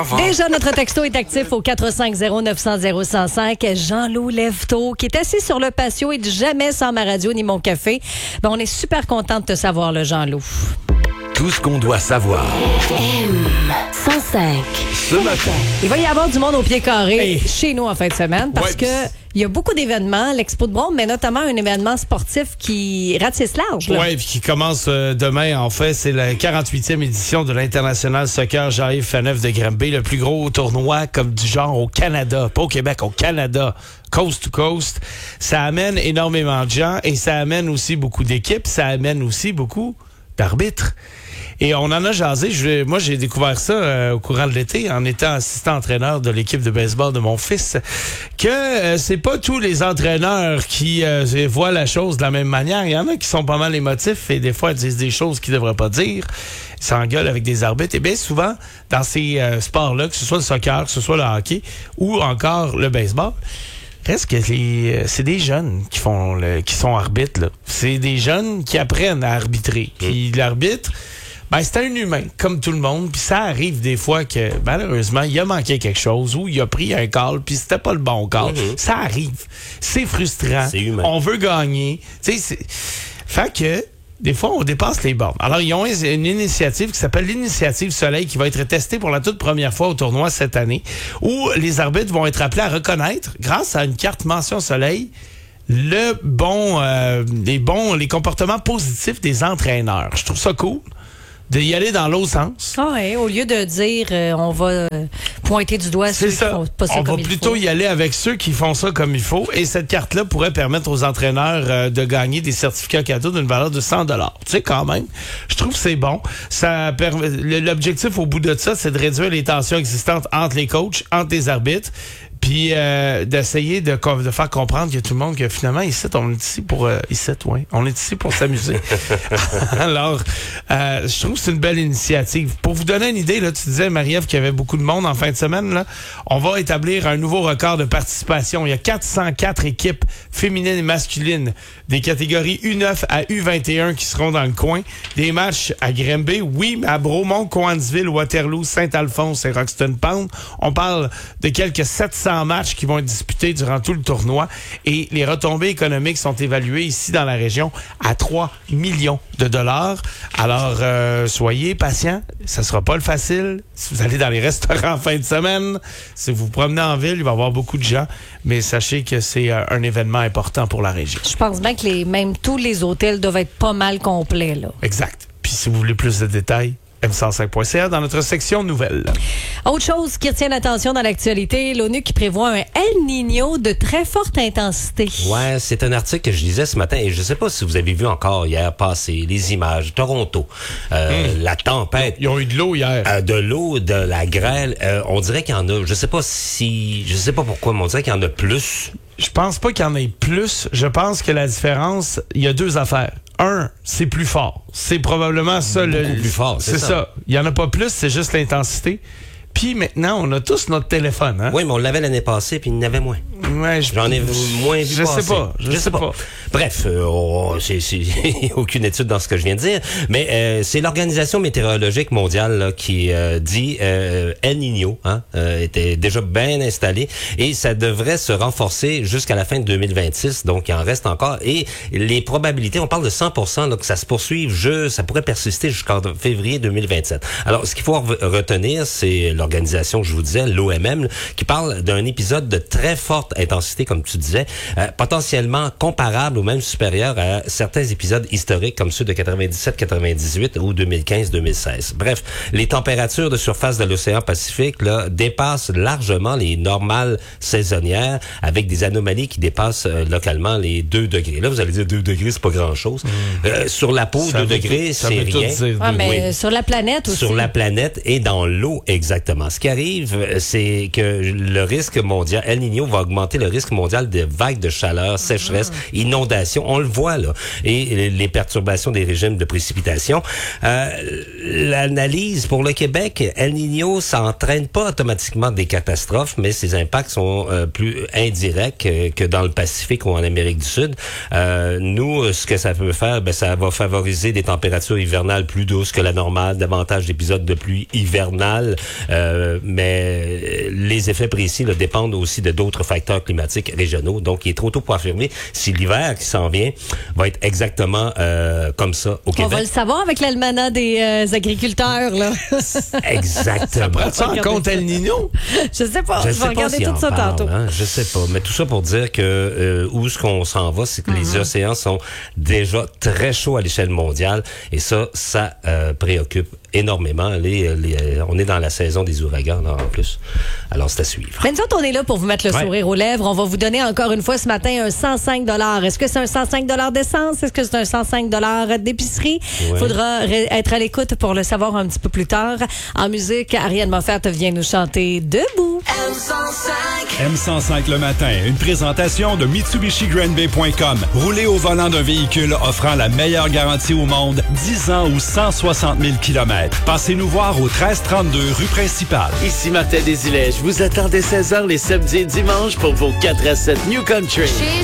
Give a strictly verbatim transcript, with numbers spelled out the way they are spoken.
enfants. Déjà, notre texto est actif au quatre cinq zéro neuf cent zéro cent cinq. Jean-Loup Lève-Tôt, qui est assis sur le patio et dit jamais sans ma radio ni mon café. Ben, on est super content de te savoir, le Jean-Loup. Tout ce qu'on doit savoir. M cent cinq. Ce matin. Il va y avoir du monde au pied carré Hey. chez nous en fin de semaine parce Ouais, que il y a beaucoup d'événements, l'Expo de Brome, mais notamment un événement sportif qui ratisse large. Là. Oui, puis qui commence euh, demain, en fait. C'est la quarante-huitième édition de l'International Soccer Jean-Yves Faneuf de Granby, le plus gros tournoi comme du genre au Canada, pas au Québec, au Canada, coast to coast. Ça amène énormément de gens et ça amène aussi beaucoup d'équipes, ça amène aussi beaucoup d'arbitres. Et on en a jasé. Je, moi, j'ai découvert ça euh, au courant de l'été en étant assistant entraîneur de l'équipe de baseball de mon fils, que euh, c'est pas tous les entraîneurs qui euh, voient la chose de la même manière. Il y en a qui sont pas mal émotifs et des fois ils disent des choses qu'ils devraient pas dire. Ils s'engueulent avec des arbitres. Et bien souvent, dans ces euh, sports-là, que ce soit le soccer, que ce soit le hockey ou encore le baseball, reste que les, euh, c'est des jeunes qui font le, qui sont arbitres. Là. C'est des jeunes qui apprennent à arbitrer. Puis l'arbitre, ben, c'est un humain, comme tout le monde. Puis ça arrive des fois que, malheureusement, il a manqué quelque chose ou il a pris un call, puis c'était pas le bon call. Mm-hmm. Ça arrive. C'est frustrant. C'est humain. On veut gagner. Tu sais, c'est... Fait que, des fois, on dépasse les bornes. Alors, ils ont une initiative qui s'appelle l'Initiative Soleil qui va être testée pour la toute première fois au tournoi cette année, où les arbitres vont être appelés à reconnaître, grâce à une carte mention Soleil, le bon, euh, les bons, les comportements positifs des entraîneurs. Je trouve ça cool d'y aller dans l'autre sens. Ah ouais, au lieu de dire euh, on va euh, pointer du doigt ceux C'est ça. qui font pas ça On va comme il plutôt faut. y aller avec ceux qui font ça comme il faut. Et cette carte-là pourrait permettre aux entraîneurs euh, de gagner des certificats cadeaux d'une valeur de cent dollars. Tu sais, quand même, je trouve que c'est bon. Ça permet, l'objectif au bout de ça, c'est de réduire les tensions existantes entre les coachs, entre les arbitres, puis euh, d'essayer de, de faire comprendre que tout le monde, que finalement, ici, on est ici pour... Euh, ici, ouais, on est ici pour s'amuser. Alors, euh, je trouve que c'est une belle initiative. Pour vous donner une idée, là, tu disais, Marie-Ève, qu'il y avait beaucoup de monde en fin de semaine. Là, on va établir un nouveau record de participation. Il y a quatre cent quatre équipes féminines et masculines des catégories U neuf à U vingt et un qui seront dans le coin. Des matchs à Granby, oui, mais à Bromont, Coansville, Waterloo, Saint-Alphonse et Roxton Pound. On parle de quelques sept cents matchs qui vont être disputés durant tout le tournoi et les retombées économiques sont évaluées ici dans la région à trois millions de dollars. Alors, euh, soyez patients. Ça sera pas le facile. Si vous allez dans les restaurants en fin de semaine, si vous vous promenez en ville, il va y avoir beaucoup de gens, mais sachez que c'est euh, un événement important pour la région. Je pense bien que les, même tous les hôtels doivent être pas mal complets, là. Exact. Puis si vous voulez plus de détails, M cent cinq point C A dans notre section nouvelles. Autre chose qui retient l'attention dans l'actualité, l'ONU qui prévoit un El Niño de très forte intensité. Ouais, c'est un article que je lisais ce matin et je sais pas si vous avez vu encore hier passer les images. Toronto, euh, mmh. la tempête. Ils ont eu de l'eau hier. Euh, de l'eau, de la grêle. Euh, on dirait qu'il y en a, je sais pas si, je sais pas pourquoi, mais on dirait qu'il y en a plus. Je pense pas qu'il y en ait plus. Je pense que la différence, il y a deux affaires. Un, c'est plus fort. C'est probablement ça. Beaucoup le plus fort, c'est C'est ça. ça. Il y en a pas plus, c'est juste l'intensité. Puis maintenant, on a tous notre téléphone. Hein? Oui, mais on l'avait l'année passée, puis il y en avait moins. Ouais, je... J'en ai moins vu Je passer. sais pas. Je, Je sais sais pas. pas. Bref, euh, oh, c'est, c'est aucune étude dans ce que je viens de dire, mais euh, c'est l'Organisation météorologique mondiale là, qui euh, dit euh, El Niño hein, euh, était déjà bien installé et ça devrait se renforcer jusqu'à la fin de deux mille vingt-six, donc il en reste encore. Et les probabilités, on parle de cent pour cent là, que ça se poursuive, je, ça pourrait persister jusqu'en février deux mille vingt-sept. Alors, ce qu'il faut re- retenir, c'est l'organisation, je vous disais, l'O M M, qui parle d'un épisode de très forte intensité, comme tu disais, euh, potentiellement comparable ou même supérieur à certains épisodes historiques comme ceux de quatre-vingt-dix-sept quatre-vingt-dix-huit ou deux mille quinze deux mille seize. Bref, les températures de surface de l'océan Pacifique là, dépassent largement les normales saisonnières avec des anomalies qui dépassent euh, localement les deux degrés. Là, vous allez dire deux degrés, c'est pas grand-chose. Mmh. Euh, sur la peau, ça deux degrés, tout, c'est rien. Ah, mais oui. sur la planète aussi. Sur la planète et dans l'eau, exactement. Ce qui arrive, c'est que le risque mondial, El Niño va augmenter le risque mondial de vagues de chaleur, sécheresse, ah. inondations. On le voit, là. Et les perturbations des régimes de précipitation. Euh, l'analyse pour le Québec, El Niño, ça entraîne pas automatiquement des catastrophes, mais ses impacts sont euh, plus indirects que, que dans le Pacifique ou en Amérique du Sud. Euh, nous, ce que ça peut faire, ben, ça va favoriser des températures hivernales plus douces que la normale, davantage d'épisodes de pluie hivernale, euh, Euh, mais les effets précis là, dépendent aussi de d'autres facteurs climatiques régionaux. Donc, il est trop tôt pour affirmer si l'hiver qui s'en vient va être exactement euh, comme ça au Québec. On va le savoir avec l'almanach des euh, agriculteurs, là. Exactement. Prends-tu en compte El Niño? Je sais pas. Je Je sais vais pas regarder s'il tout en ça parle, tantôt. hein, je sais pas. Mais tout ça pour dire que euh, où est-ce qu'on s'en va, c'est que Mm-hmm. les océans sont déjà très chauds à l'échelle mondiale. Et ça, ça euh, préoccupe énormément. Les, les, on est dans la saison des ouragans, là, en plus. Alors, c'est à suivre. Mais nous autres, on est là pour vous mettre le Ouais. sourire aux lèvres. On va vous donner encore une fois ce matin un cent cinq dollars. Est-ce que c'est un cent cinq dollars d'essence? Est-ce que c'est un cent cinq dollars d'épicerie? Il Ouais. faudra ré- être à l'écoute pour le savoir un petit peu plus tard. En musique, Ariane Moffett vient nous chanter Debout. M cent cinq le matin, une présentation de Mitsubishi Grand Bay point com. Roulez au volant d'un véhicule offrant la meilleure garantie au monde, dix ans ou cent soixante mille kilomètres. Passez nous voir au treize trente-deux rue principale. Ici Martin Desilets, je vous attends dès seize heures les samedis et dimanches pour vos quatre à sept New Country.